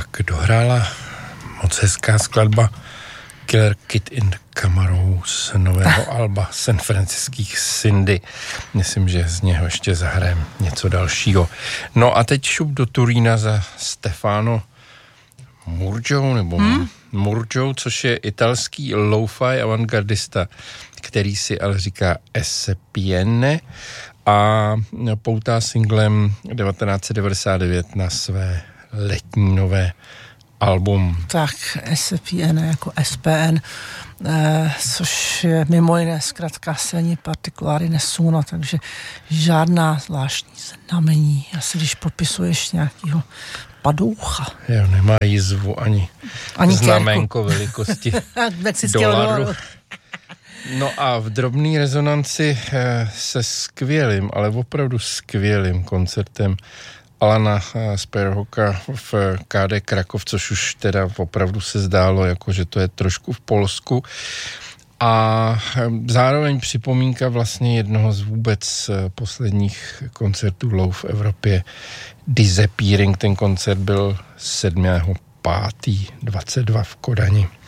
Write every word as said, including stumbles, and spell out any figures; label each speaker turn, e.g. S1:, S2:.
S1: Tak dohrála moc hezká skladba Killer Kid in Camaro z nového alba San Franciscích Cindy. Myslím, že z něho ještě zahrajem něco dalšího. No a teď šup do Turína za Stefano Murgiou, nebo hmm? Murgiou, což je italský lo-fi avantgardista, který si ale říká Esepiene a poutá singlem devatenáct set devadesát devět na své letní nové album.
S2: Tak, S P N jako S P N, eh, což je mimo jiné zkrátka Segni Particolari Nessuno, takže žádná zvláštní znamení. Asi když popisuješ nějakýho padoucha.
S1: Jo, nemá jizvu ani, ani znamenko velikosti dolaru. No a v drobný rezonanci eh, se skvělým, ale opravdu skvělým koncertem Alana Sparrowhawka v K D Krakov, což už teda opravdu se zdálo, jako že to je trošku v Polsku. A zároveň připomínka vlastně jednoho z vůbec posledních koncertů low v Evropě, Disappearing. Ten koncert byl sedmého pátého dvacet dva v Kodani.